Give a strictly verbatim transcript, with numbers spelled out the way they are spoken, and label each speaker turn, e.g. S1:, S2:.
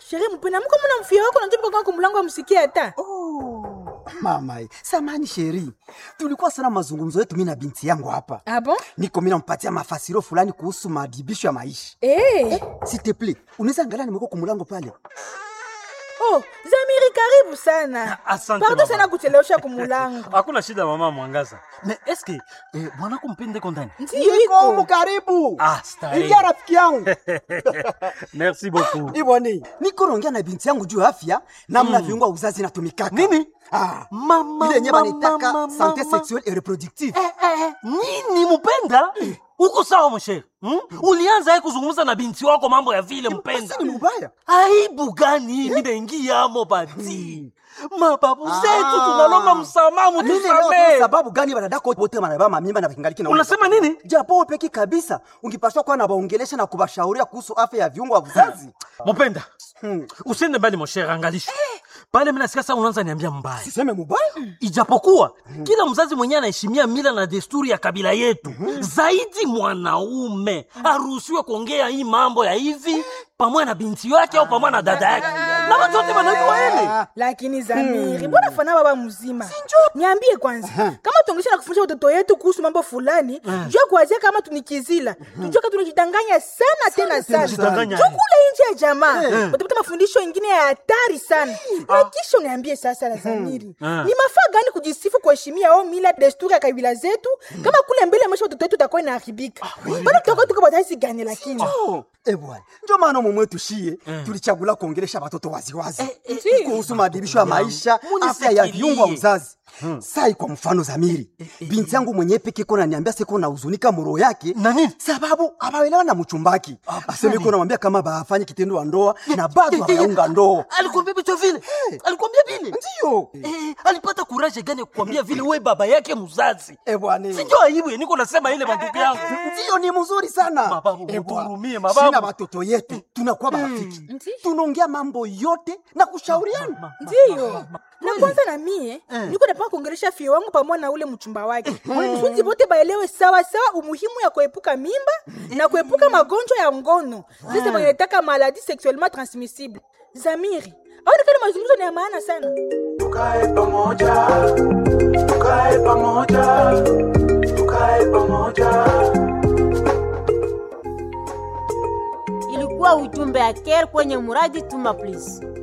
S1: Sheri mpenda mko mna mfia wako najibu kwa kumlango amsikia hata.
S2: Oh, mama, samani Sheri. Tulikuwa sana mazungumzo yetu mimi na binti yangu hapa.
S1: Ah bon?
S2: Niko mimi nampatia mafasiro fulani kuhusu maadibisho ya maisha.
S1: Eh,
S2: Eh, s'il te plaît, unaweza angalia nimeko kumlango pale.
S1: oh, Zamiri karibu sana.
S3: Asante.
S1: Pardon
S3: mama.
S1: sana kuchelewesha kumulango.
S3: Hakuna shida mama Mwangaza. Mais est-ce que eh, mwana kumpende kondani?
S1: Ndio
S2: Niko
S1: iko.
S2: karibu.
S3: Ah, starehe.
S2: Ingia rafiki yangu.
S3: Merci beaucoup.
S2: Iboni, niko naongea na binti yangu juu ya afya namna viungo vya uzazi inatumikaka.
S3: Nini?
S2: Ah,
S3: Mama,
S2: ile yenyewe
S3: mama,
S2: banitaka
S3: mama,
S2: santé
S3: mama.
S2: sexuelle et reproductive.
S3: Eh, eh, eh, nini mpenda? Uko sawa mshe? Hmm? Ulianza yeye kuzungumza na binti wako mambo ya vile mpenda.
S2: Sasa ni mbaya.
S3: Aibu gani mimi naingia amo bati? Mababu zetu tunalomba msamaha
S2: Mimi leo
S3: mtusamee.
S2: sababu gani wanadako wote wanabeba mamimba na vingaliki na
S3: Unasema nini?
S2: Japo peki kabisa ungipaswa kuwa na waongelesha na kubashauria kuhusu afya ya viungo vya uzazi.
S3: Mpenda.
S2: Hmm.
S3: Usiende mbali mshe, angalisha. Pale mimi nasikia sasa unaanza niambia mbaya.
S2: Siseme mbaya?
S3: Ijapokuwa kila mzazi mwenyewe anaheshimia mila na desturi ya kabila yetu, zaidi mwanaume haruhusiwi kuongea hii mambo ya hivi pamoja na binti yake au pamoja na dada yake. Na watu wote wanajua hili.
S1: Lakini Zamiri, mbona fana baba mzima? Niambie kwanza, kama tuongesha na kufundisha watoto yetu kuhusu mambo fulani, jua kuanzia kama tunikizila. Tujue kama tunajidanganya sana tena sana.
S3: tunajidanganya.
S1: Jua kule nje ya jamaa, utapata mafundisho mengine ya hatari sana. Na kisha uniambie sasa la Zamiri, ni mafaa gani kujisifu kuheshimia au mila desturi ya kabila zetu kama kule mbele maisha watoto wetu utakuwa inaharibika? Bado tutakuwa tuko bataisi gani lakini?
S2: Eh bwana, ndio maana mume wetu shie tulichagula kuongelesha watoto waziwazi kuhusu maadibisho ya maisha, afya ya viungo vya uzazi. Sai kwa mfano Zamiri, binti yangu mwenyewe peke yake ananiambia siko na huzunika moro yake
S3: Na nini?
S2: sababu abaelewa na mchumbaki. Aseme iko namwambia kama bafanye kitendo wa ndoa na bado hayaunga ndoa.
S3: Alikwambia vitu vile? Alikwambia vile?
S2: Ndio.
S3: Eh, alipata courage gani kukwambia vile wewe baba yake mzazi?
S2: Eh bwana.
S3: Sijua aibu, niko nasema ile mandugu yangu.
S2: Ndio ni mzuri sana.
S3: Mababu,
S2: Eh, bwana.
S3: muturumie, mababu.
S2: Sina watoto yetu tunakuwa marafiki. Tunaongea mambo yote na kushauriana.
S1: Ndio. Na kwanza na mie, niko napanga kuongelesha fio wangu pamoja na ule mchumba wake. Wanafunzi wote baelewe sawa sawa umuhimu ya kuepuka mimba na kuepuka magonjwa ya ngono. Sisi wanataka maladie sexuellement transmissible. Zamiri, au nikana mazungumzo ni ya maana sana.
S4: Tukae pamoja, tukae pamoja, tukae pamoja.
S5: Ilikuwa ujumbe ya Care kwenye muradi Tuma Please.